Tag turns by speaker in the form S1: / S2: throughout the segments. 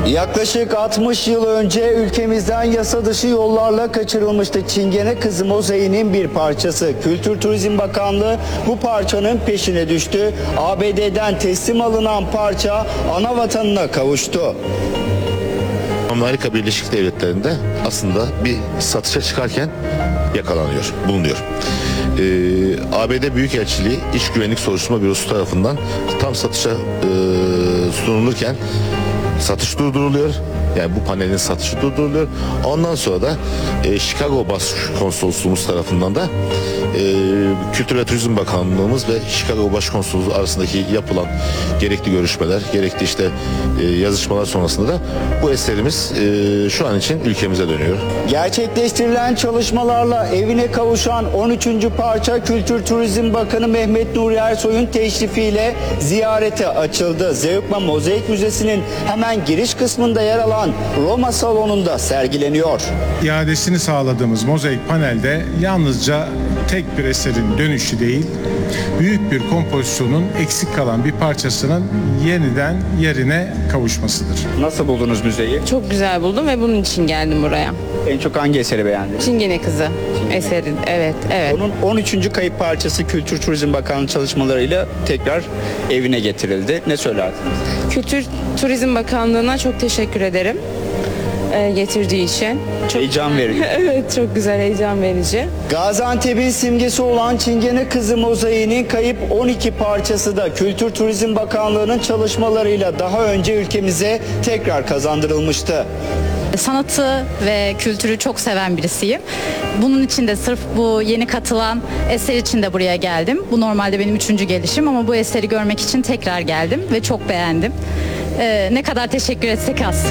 S1: Yaklaşık 60 yıl önce ülkemizden yasa dışı yollarla kaçırılmıştı. Çingene Kızı mozaiğinin bir parçası. Kültür Turizm Bakanlığı bu parçanın peşine düştü. ABD'den teslim alınan parça ana vatanına kavuştu.
S2: Amerika Birleşik Devletleri'nde aslında bir satışa çıkarken bulunuyor. ABD Büyükelçiliği İç Güvenlik Soruşturma Bürosu tarafından tam satışa sunulurken satış durduruluyor. Yani bu panelin satışı durduruluyor. Ondan sonra da Chicago Başkonsolosluğumuz tarafından da Kültür ve Turizm Bakanlığımız ve Chicago Başkonsolosluğu arasındaki yapılan gerekli görüşmeler, gerekli yazışmalar sonrasında da bu eserimiz şu an için ülkemize dönüyor.
S1: Gerçekleştirilen çalışmalarla evine kavuşan 13. parça Kültür Turizm Bakanı Mehmet Nuri Ersoy'un teşrifiyle ziyarete açıldı. Zeugma Mozaik Müzesi'nin hemen giriş kısmında yer alan Roma salonunda sergileniyor.
S3: İadesini sağladığımız mozaik panelde yalnızca tek bir eserin dönüşü değil, büyük bir kompozisyonun eksik kalan bir parçasının yeniden yerine kavuşmasıdır.
S1: Nasıl buldunuz müzeyi?
S4: Çok güzel buldum ve bunun için geldim buraya.
S1: En çok hangi eseri beğendiniz?
S4: Çingene Kızı eserin. Evet.
S1: Onun 13. kayıp parçası Kültür Turizm Bakanlığı çalışmalarıyla tekrar evine getirildi. Ne söylersiniz?
S4: Kültür Turizm Bakanlığı'na çok teşekkür ederim. Getirdiği için. Çok
S1: Heyecan verici.
S4: Evet, çok güzel, heyecan verici.
S1: Gaziantep'in simgesi olan Çingene Kızı mozaiğinin kayıp 12 parçası da Kültür Turizm Bakanlığı'nın çalışmalarıyla daha önce ülkemize tekrar kazandırılmıştı.
S5: Sanatı ve kültürü çok seven birisiyim. Bunun için de sırf bu yeni katılan eser için de buraya geldim. Bu normalde benim 3. gelişim ama bu eseri görmek için tekrar geldim ve çok beğendim. Ne kadar teşekkür etsek az.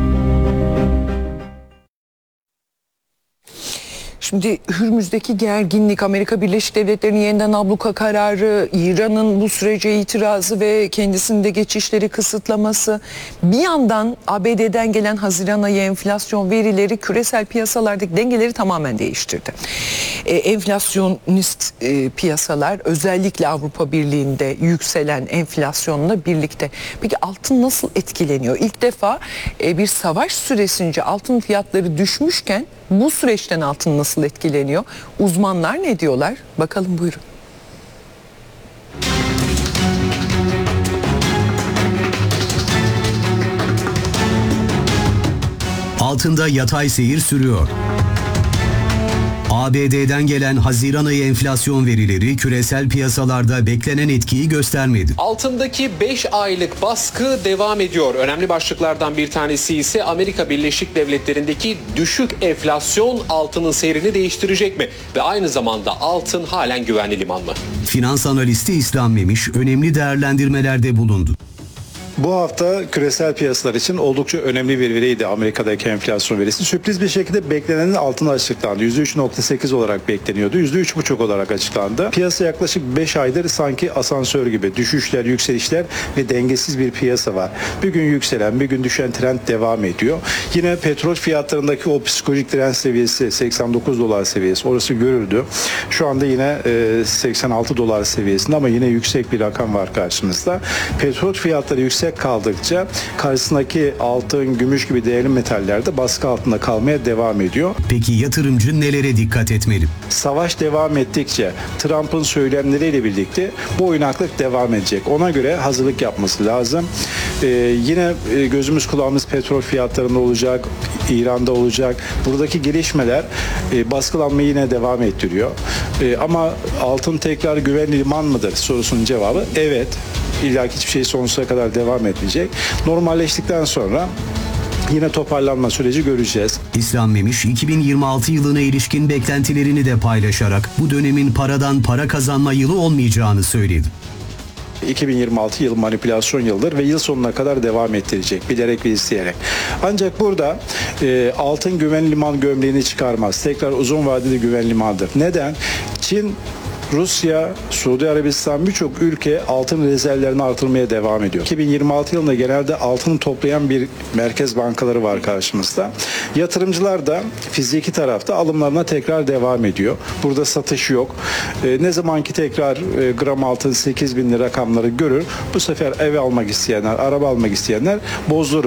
S6: Şimdi Hürmüz'deki gerginlik, Amerika Birleşik Devletleri'nin yeniden abluka kararı, İran'ın bu sürece itirazı ve kendisinde geçişleri kısıtlaması, bir yandan ABD'den gelen Haziran ayı enflasyon verileri küresel piyasalardaki dengeleri tamamen değiştirdi. Enflasyonist piyasalar özellikle Avrupa Birliği'nde yükselen enflasyonla birlikte. Peki altın nasıl etkileniyor? İlk defa bir savaş süresince altın fiyatları düşmüşken bu süreçten altın nasıl etkileniyor? Uzmanlar ne diyorlar? Bakalım, buyurun.
S7: Altında yatay seyir sürüyor. ABD'den gelen Haziran ayı enflasyon verileri küresel piyasalarda beklenen etkiyi göstermedi.
S8: Altındaki 5 aylık baskı devam ediyor. Önemli başlıklardan bir tanesi ise Amerika Birleşik Devletleri'ndeki düşük enflasyon altının seyrini değiştirecek mi? Ve aynı zamanda altın halen güvenli liman mı?
S7: Finans analisti İslam Memiş önemli değerlendirmelerde bulundu.
S9: Bu hafta küresel piyasalar için oldukça önemli bir veriydi Amerika'daki enflasyon verisi. Sürpriz bir şekilde beklenenin altına açıklandı. %3.8 olarak bekleniyordu. %3.5 olarak açıklandı. Piyasa yaklaşık 5 aydır sanki asansör gibi düşüşler, yükselişler ve dengesiz bir piyasa var. Bir gün yükselen, bir gün düşen trend devam ediyor. Yine petrol fiyatlarındaki o psikolojik trend seviyesi 89 dolar seviyesi, orası görüldü. Şu anda yine 86 dolar seviyesinde ama yine yüksek bir rakam var karşımızda. Petrol fiyatları yüksek kaldıkça karşısındaki altın, gümüş gibi değerli metaller de baskı altında kalmaya devam ediyor.
S7: Peki yatırımcı nelere dikkat etmeli?
S9: Savaş devam ettikçe Trump'ın söylemleriyle birlikte bu oynaklık devam edecek. Ona göre hazırlık yapması lazım. Yine gözümüz kulağımız petrol fiyatlarında olacak, İran'da olacak. Buradaki gelişmeler baskılanmayı yine devam ettiriyor. Ama altın tekrar güvenli liman mıdır sorusunun cevabı evet. İlla ki hiçbir şey sonsuza kadar devam etmeyecek. Normalleştikten sonra yine toparlanma süreci göreceğiz.
S7: İslam Memiş 2026 yılına ilişkin beklentilerini de paylaşarak bu dönemin paradan para kazanma yılı olmayacağını söyledi.
S9: 2026 yıl manipülasyon yıldır ve yıl sonuna kadar devam ettirecek bilerek ve isteyerek. Ancak burada altın güvenli liman gömleğini çıkarmaz. Tekrar uzun vadeli güvenli limandır. Neden? Çin, Rusya, Suudi Arabistan birçok ülke altın rezervlerini artırmaya devam ediyor. 2026 yılında genelde altını toplayan bir merkez bankaları var karşımızda. Yatırımcılar da fiziki tarafta alımlarına tekrar devam ediyor. Burada satış yok. Ne zaman ki tekrar gram altın 8.000 lira rakamları görür, bu sefer ev almak isteyenler, araba almak isteyenler bozdurur.